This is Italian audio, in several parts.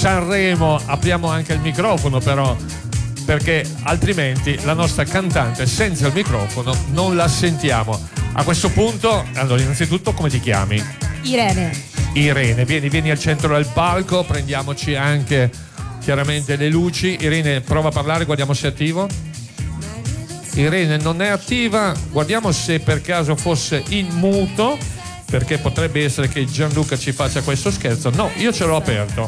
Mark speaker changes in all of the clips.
Speaker 1: Sanremo apriamo anche il microfono, però, perché altrimenti la nostra cantante senza il microfono non la sentiamo. A questo punto, allora, innanzitutto, come ti chiami? Irene, vieni al centro del palco, prendiamoci anche chiaramente le luci. Irene, prova a parlare, guardiamo se è attivo. Irene non è attiva, guardiamo se per caso fosse in muto, perché potrebbe essere che Gianluca ci faccia questo scherzo. No, io ce l'ho aperto.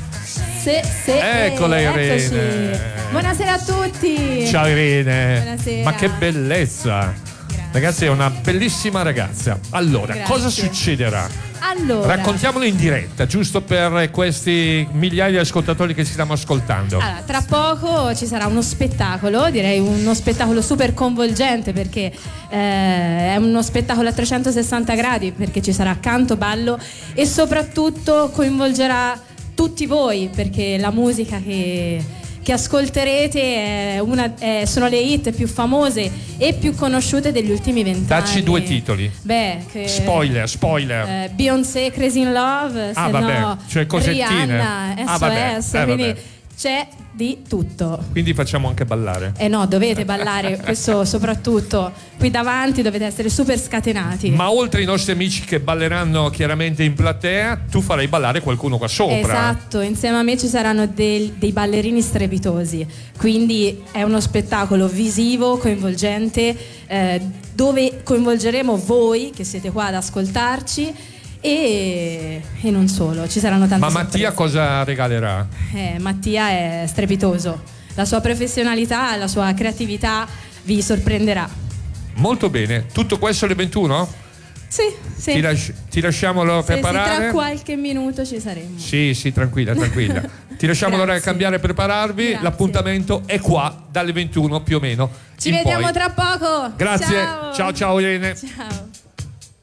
Speaker 1: Eccola Irene.
Speaker 2: Eccoci. Buonasera a tutti.
Speaker 1: Ciao Irene.
Speaker 2: Buonasera.
Speaker 1: Ma che bellezza. Ragazzi, è una bellissima ragazza. Allora,
Speaker 2: Grazie.
Speaker 1: cosa succederà?
Speaker 2: Allora,
Speaker 1: Raccontiamolo in diretta, giusto per questi migliaia di ascoltatori che ci stanno ascoltando.
Speaker 2: allora, tra poco ci sarà uno spettacolo, direi uno spettacolo super coinvolgente, perché è uno spettacolo a 360 gradi, perché ci sarà canto, ballo e soprattutto coinvolgerà tutti voi, perché la musica che ascolterete sono le hit più famose e più conosciute degli ultimi 20 anni.
Speaker 1: Dacci 2 titoli. Spoiler.
Speaker 2: Beyoncé, Crazy in Love, se
Speaker 1: vabbè,
Speaker 2: no
Speaker 1: cioè cosettine.
Speaker 2: Rihanna, SOS, quindi
Speaker 1: vabbè.
Speaker 2: c'è di tutto.
Speaker 1: Quindi facciamo anche ballare.
Speaker 2: No, dovete ballare, questo soprattutto. Qui davanti dovete essere super scatenati.
Speaker 1: Ma oltre ai nostri amici che balleranno chiaramente in platea, tu farai ballare qualcuno qua sopra.
Speaker 2: Esatto, insieme a me ci saranno dei ballerini strepitosi, quindi è uno spettacolo visivo, coinvolgente, dove coinvolgeremo voi che siete qua ad ascoltarci e non solo, ci saranno tante
Speaker 1: Ma Mattia
Speaker 2: sorprese.
Speaker 1: cosa regalerà?
Speaker 2: Mattia è strepitoso, la sua professionalità, la sua creatività vi sorprenderà.
Speaker 1: Molto bene, tutto questo alle 21?
Speaker 2: Sì.
Speaker 1: Ti lasciamo preparare?
Speaker 2: Tra qualche minuto ci saremo.
Speaker 1: Sì, tranquilla. Ti lasciamo l'ora di cambiare e prepararvi.
Speaker 2: Grazie.
Speaker 1: L'appuntamento è qua dalle 21 più o meno.
Speaker 2: Ci vediamo
Speaker 1: poi.
Speaker 2: tra poco.
Speaker 1: Grazie.
Speaker 2: Ciao
Speaker 1: Ciao Irene.
Speaker 2: Ciao.